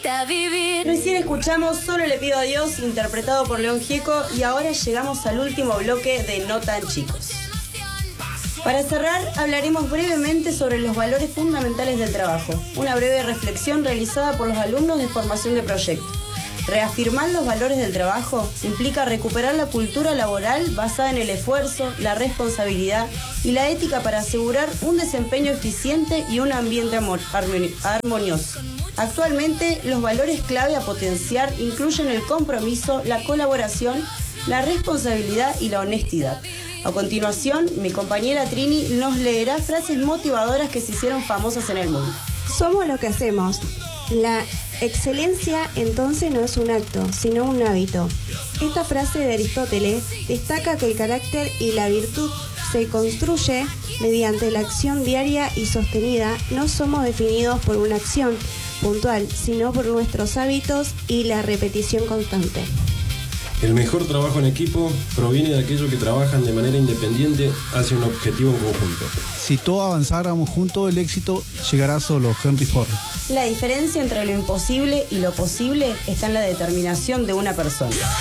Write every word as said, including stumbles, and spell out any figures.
Recién escuchamos Solo le pido a Dios, interpretado por León Gieco, y ahora llegamos al último bloque de No Tan Chicos. Para cerrar, hablaremos brevemente sobre los valores fundamentales del trabajo, una breve reflexión realizada por los alumnos de formación de proyecto. Reafirmar los valores del trabajo implica recuperar la cultura laboral basada en el esfuerzo, la responsabilidad y la ética para asegurar un desempeño eficiente y un ambiente armonioso. Actualmente, los valores clave a potenciar incluyen el compromiso, la colaboración, la responsabilidad y la honestidad. A continuación, mi compañera Trini nos leerá frases motivadoras que se hicieron famosas en el mundo. Somos lo que hacemos. La excelencia entonces no es un acto, sino un hábito. Esta frase de Aristóteles destaca que el carácter y la virtud se construye mediante la acción diaria y sostenida. No somos definidos por una acción puntual, sino por nuestros hábitos y la repetición constante. El mejor trabajo en equipo proviene de aquellos que trabajan de manera independiente hacia un objetivo en conjunto. Si todos avanzáramos juntos, el éxito llegará solo. Henry Ford. La diferencia entre lo imposible y lo posible está en la determinación de una persona.